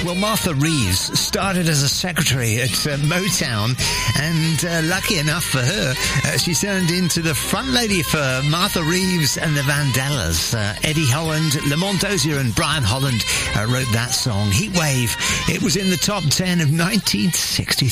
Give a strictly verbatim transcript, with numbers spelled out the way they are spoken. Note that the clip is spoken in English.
Well, Martha Reeves started as a secretary at uh, Motown, and uh, lucky enough for her, uh, she turned into the front lady for Martha Reeves and the Vandellas. Uh, Eddie Holland, Lamont Dozier and Brian Holland uh, wrote that song, Heatwave. It was in the top ten of nineteen sixty-three.